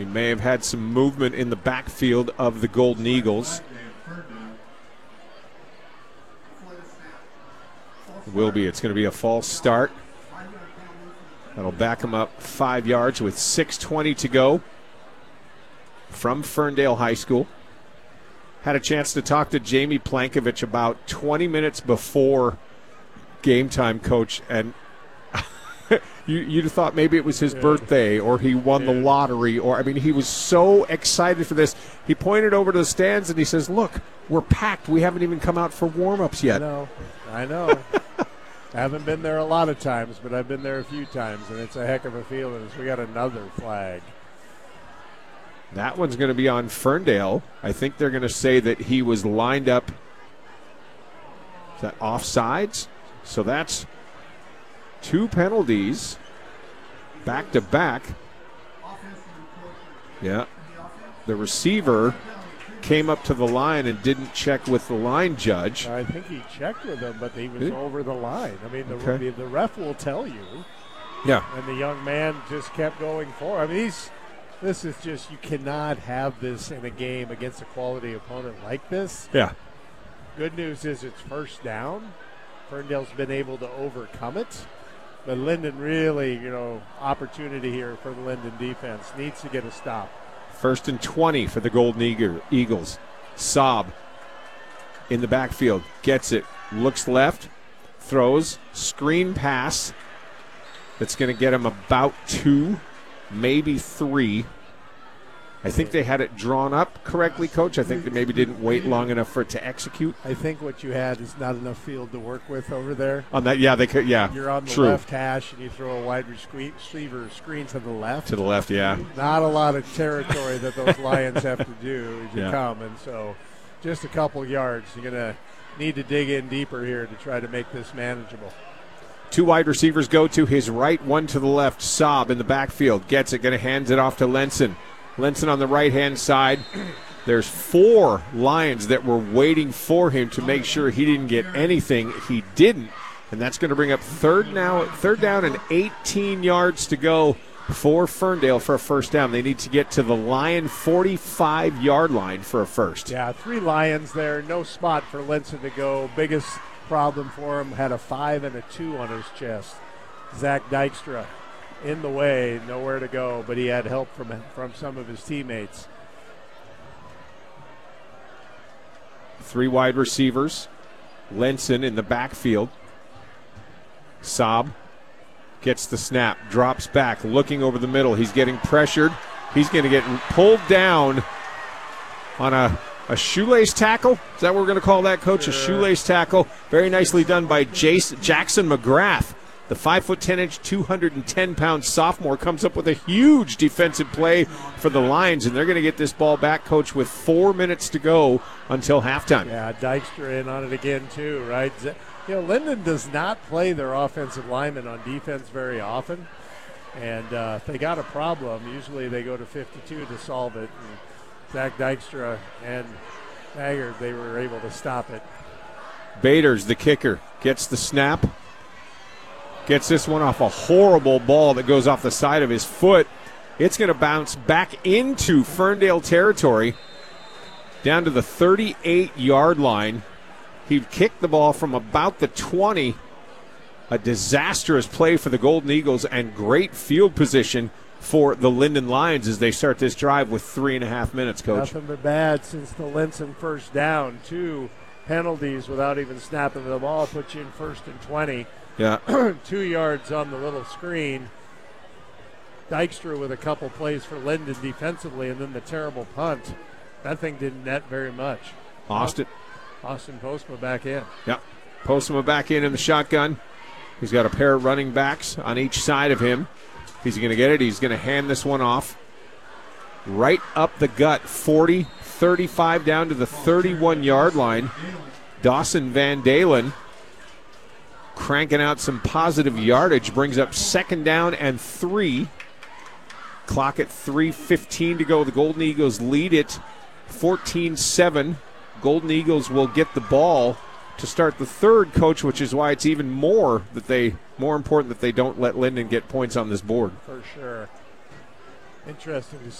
We may have had some movement in the backfield of the Golden Eagles. It will be. It's going to be a false start. That'll back them up 5 yards with 6:20 to go from Ferndale High School. Had a chance to talk to Jamie Plankovich about 20 minutes before game time, Coach, and you'd have thought maybe it was his birthday or he won the lottery, or I mean, he was so excited for this. He pointed over to the stands and he says, "Look, we're packed. We haven't even come out for warm-ups yet." I know. I haven't been there a lot of times, but I've been there a few times, and it's a heck of a feeling as we got another flag. That one's going to be on Ferndale. I think they're going to say that he was lined up. Is that offsides? So that's 2 penalties back to back. Yeah. The receiver came up to the line and didn't check with the line judge. I think he checked with him, but he was over the line. I mean, the ref will tell you. Yeah. And the young man just kept going forward. I mean, this is just, you cannot have this in a game against a quality opponent like this. Yeah. Good news is it's first down. Ferndale's been able to overcome it. But Linden really, opportunity here for the Linden defense. Needs to get a stop. 1st and 20 for the Golden Eagles. Saab in the backfield. Gets it. Looks left. Throws. Screen pass. That's going to get him about 2, maybe 3. I think they had it drawn up correctly, Coach. I think they maybe didn't wait long enough for it to execute. I think what you had is not enough field to work with over there. On that, yeah, they could. Yeah, you're on the left hash, and you throw a wide receiver screen to the left. To the left, yeah. Not a lot of territory that those Lions have to do as you come, and so just a couple yards. You're going to need to dig in deeper here to try to make this manageable. 2 wide receivers go to his right, 1 to the left. Saab in the backfield gets it, going to hand it off to Lenson. Lenson on the right-hand side. There's 4 Lions that were waiting for him to make sure he didn't get anything. He didn't, and that's going to bring up third down and 18 yards to go for Ferndale for a first down. They need to get to the Lion 45-yard line for a first. Yeah, 3 Lions there. No spot for Lenson to go. Biggest problem for him, had a 5 and a 2 on his chest. Zach Dykstra in the way, nowhere to go, but he had help from some of his teammates. 3 wide receivers. Lenson in the backfield. Saab gets the snap, drops back, looking over the middle. He's getting pressured. He's going to get pulled down on a shoelace tackle. Is that what we're going to call that, Coach? Sure. A shoelace tackle. Very nicely done by Jackson McGrath. The 5'10", 210-pound sophomore comes up with a huge defensive play for the Lions, and they're going to get this ball back, Coach, with 4 minutes to go until halftime. Yeah, Dykstra in on it again, too, right? Linden does not play their offensive linemen on defense very often, and if they got a problem, usually they go to 52 to solve it. And Zach Dykstra and Maggard, they were able to stop it. Baders, the kicker, gets the snap. Gets this one off a horrible ball that goes off the side of his foot. It's going to bounce back into Ferndale territory, down to the 38-yard line. He kicked the ball from about the 20. A disastrous play for the Golden Eagles and great field position for the Linden Lions as they start this drive with 3.5 minutes, Coach. Nothing but bad since the Lenson first down. 2 penalties without even snapping the ball puts you in 1st and 20. Yeah. 2 yards on the little screen. Dykstra with a couple plays for Linden defensively, and then the terrible punt. That thing didn't net very much. Austin Postma back in. Yeah. Postma back in the shotgun. He's got a pair of running backs on each side of him. He's going to get it. He's going to hand this one off. Right up the gut. 40, 35 down to the 31-yard line. Dawson Van Dalen cranking out some positive yardage, brings up 2nd down and 3. Clock at 3:15 to go. The Golden Eagles lead it 14-7. Golden Eagles will get the ball to start the third, Coach, which is why it's even more important that they don't let Linden get points on this board. For sure. Interesting to